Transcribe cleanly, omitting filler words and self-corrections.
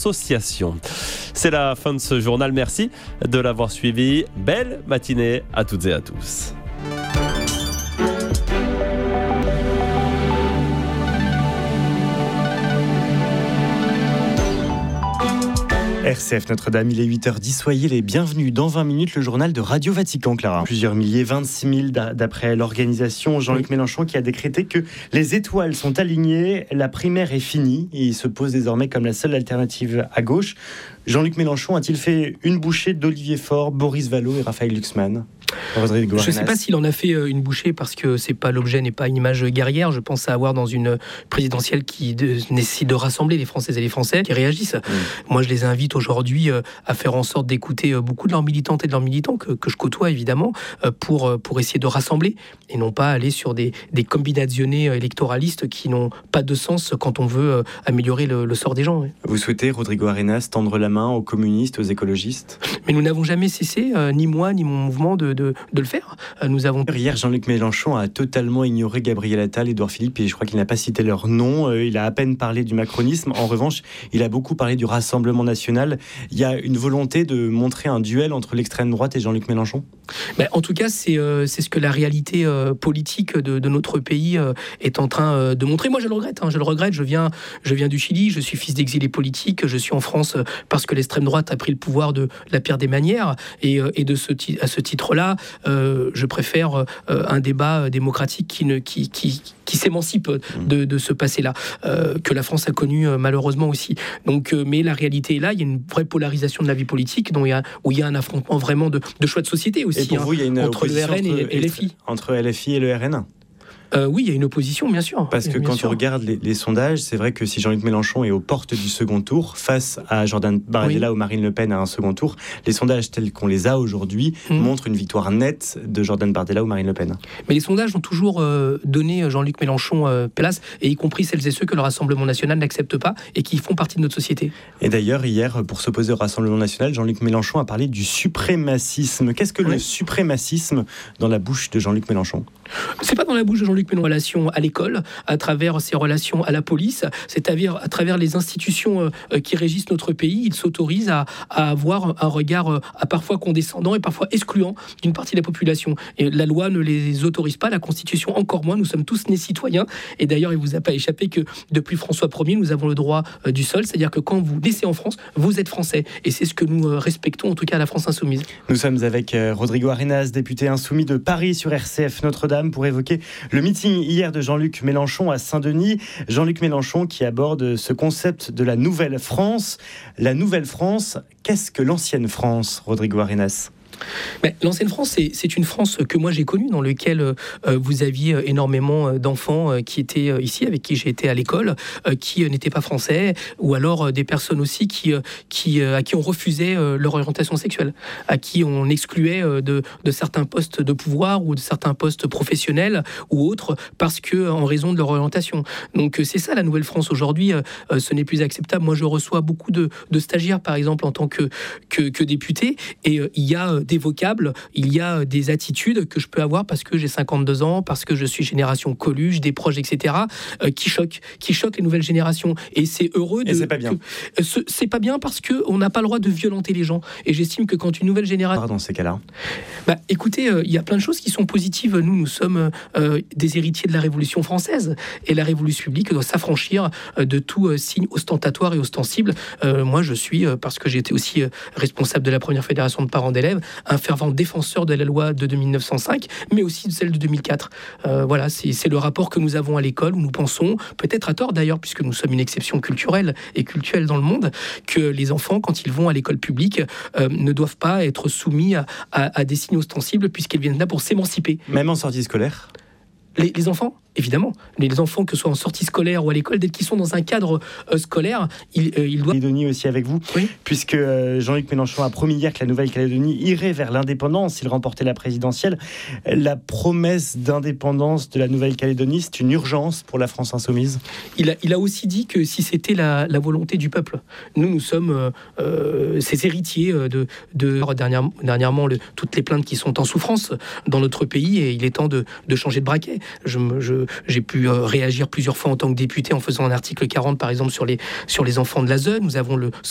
associations. C'est la fin de ce journal. Merci de l'avoir suivi. Belle matinée à toutes et à tous. RCF Notre-Dame, il est 8h10, soyez les bienvenus. Dans 20 minutes, le journal de Radio Vatican, Clara. Plusieurs milliers, 26 000 d'après l'organisation. Jean-Luc Mélenchon qui a décrété que les étoiles sont alignées, la primaire est finie et il se pose désormais comme la seule alternative à gauche. Jean-Luc Mélenchon a-t-il fait une bouchée d'Olivier Faure, Boris Vallaud et Raphaël Glucksmann ? Je ne sais pas s'il en a fait une bouchée parce que l'objet n'est pas une image guerrière. Je pense à avoir dans une présidentielle qui nécessite de rassembler les Françaises et les Français qui réagissent. Moi, je les invite aujourd'hui à faire en sorte d'écouter beaucoup de leurs militantes et de leurs militants que je côtoie évidemment pour essayer de rassembler et non pas aller sur des combinazioni électoralistes qui n'ont pas de sens quand on veut améliorer le sort des gens. Oui. Vous souhaitez, Rodrigo Arenas, tendre la main aux communistes, aux écologistes ? Mais nous n'avons jamais cessé, ni moi ni mon mouvement, de le faire. Hier, Jean-Luc Mélenchon a totalement ignoré Gabriel Attal, Édouard Philippe, et je crois qu'il n'a pas cité leur nom. Il a à peine parlé du macronisme. En revanche, il a beaucoup parlé du Rassemblement national. Il y a une volonté de montrer un duel entre l'extrême droite et Jean-Luc Mélenchon ? En tout cas, c'est ce que la réalité politique de notre pays est en train de montrer. Moi, je le regrette. Je viens du Chili, je suis fils d'exilés politiques, je suis en France parce que l'extrême droite a pris le pouvoir de la pire des manières. Et à ce titre-là, je préfère un débat démocratique qui s'émancipe de ce passé-là, que la France a connu malheureusement aussi. Donc, mais la réalité est là, il y a une vraie polarisation de la vie politique, où il y a un affrontement vraiment de choix de société aussi, et pour vous, il y a une entre le RN et LFI. Entre LFI et le RN ? Oui, il y a une opposition, bien sûr. Parce que quand on regarde les sondages, c'est vrai que si Jean-Luc Mélenchon est aux portes du second tour, face à Jordan Bardella ou Marine Le Pen à un second tour, les sondages tels qu'on les a aujourd'hui montrent une victoire nette de Jordan Bardella ou Marine Le Pen. Mais les sondages ont toujours donné Jean-Luc Mélenchon place, et y compris celles et ceux que le Rassemblement national n'accepte pas et qui font partie de notre société. Et d'ailleurs, hier, pour s'opposer au Rassemblement national, Jean-Luc Mélenchon a parlé du suprémacisme. Qu'est-ce que le suprémacisme dans la bouche de Jean-Luc Mélenchon ? C'est pas dans la bouche de Jean-Luc Mélenchon, relation à l'école, à travers ses relations à la police, c'est-à-dire à travers les institutions qui régissent notre pays. Il s'autorise à avoir un regard parfois condescendant et parfois excluant d'une partie de la population. Et la loi ne les autorise pas, la Constitution encore moins. Nous sommes tous nés citoyens. Et d'ailleurs, il ne vous a pas échappé que depuis François Ier, nous avons le droit du sol, c'est-à-dire que quand vous naissez en France, vous êtes français. Et c'est ce que nous respectons, en tout cas à la France insoumise. Nous sommes avec Rodrigo Arenas, député insoumis de Paris sur RCF Notre-Dame, pour évoquer le meeting hier de Jean-Luc Mélenchon à Saint-Denis. Jean-Luc Mélenchon qui aborde ce concept de la nouvelle France. La nouvelle France, qu'est-ce que l'ancienne France, Rodrigo Arenas ? Mais l'ancienne France, c'est une France que moi j'ai connue, dans laquelle vous aviez énormément d'enfants qui étaient ici, avec qui j'ai été à l'école, qui n'étaient pas français, ou alors des personnes aussi à qui on refusait leur orientation sexuelle, à qui on excluait de certains postes de pouvoir ou de certains postes professionnels ou autres, parce que en raison de leur orientation. Donc c'est ça la nouvelle France aujourd'hui. Ce n'est plus acceptable. Moi je reçois beaucoup de stagiaires, par exemple, en tant que député, et il y a des vocables, il y a des attitudes que je peux avoir parce que j'ai 52 ans, parce que je suis génération Coluche, des proches, etc., qui choquent les nouvelles générations. Et c'est heureux. Et c'est pas bien. C'est pas bien parce qu'on n'a pas le droit de violenter les gens. Et j'estime que quand une nouvelle génération... Dans ces cas-là, écoutez, il y a plein de choses qui sont positives. Nous sommes des héritiers de la Révolution française. Et la Révolution publique doit s'affranchir de tout signe ostentatoire et ostensible. Moi, je suis, parce que j'ai été aussi responsable de la première fédération de parents d'élèves, un fervent défenseur de la loi de 1905, mais aussi de celle de 2004. Voilà, c'est le rapport que nous avons à l'école, où nous pensons, peut-être à tort d'ailleurs, puisque nous sommes une exception culturelle et cultuelle dans le monde, que les enfants, quand ils vont à l'école publique, ne doivent pas être soumis à des signes ostensibles, puisqu'ils viennent là pour s'émanciper. Même en sortie scolaire ? Les enfants, évidemment. Les enfants, que ce soit en sortie scolaire ou à l'école, dès qu'ils sont dans un cadre scolaire, ils doivent... Calédonie aussi avec vous, oui. Puisque Jean-Luc Mélenchon a promis hier que la Nouvelle-Calédonie irait vers l'indépendance s'il remportait la présidentielle. La promesse d'indépendance de la Nouvelle-Calédonie, c'est une urgence pour la France insoumise. Il a aussi dit que si c'était la volonté du peuple. Nous sommes ces héritiers dernièrement toutes les plaintes qui sont en souffrance dans notre pays, et il est temps de changer de braquet. J'ai pu réagir plusieurs fois en tant que député en faisant un article 40, par exemple, sur les enfants de l'ASE. Nous avons le